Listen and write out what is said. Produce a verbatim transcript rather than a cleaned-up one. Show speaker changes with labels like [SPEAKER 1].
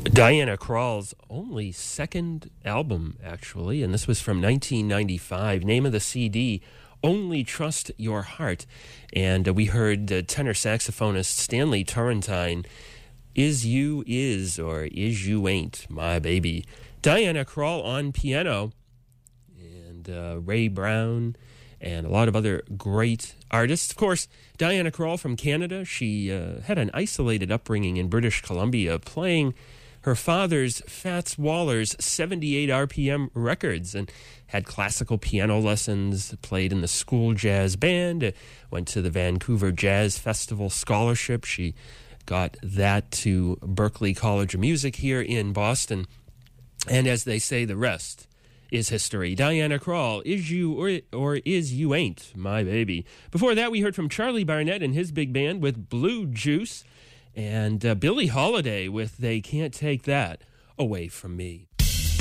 [SPEAKER 1] Diana Krall's only second album, actually, and this was from nineteen ninety-five. Name of the C D, Only Trust Your Heart. And uh, we heard uh, tenor saxophonist Stanley Turrentine, Is You Is, or Is You Ain't, My Baby. Diana Krall on piano, and uh, Ray Brown, and a lot of other great artists. Of course, Diana Krall from Canada, she uh, had an isolated upbringing in British Columbia, playing her father's Fats Waller's seventy-eight R P M records, and had classical piano lessons, played in the school jazz band, went to the Vancouver Jazz Festival scholarship. She got that to Berklee College of Music here in Boston. And as they say, the rest is history. Diana Krall, Is You or, or Is You Ain't, My Baby. Before that, we heard from Charlie Barnett and his big band with Blue Juice, and uh, Billie Holiday with They Can't Take That Away From Me.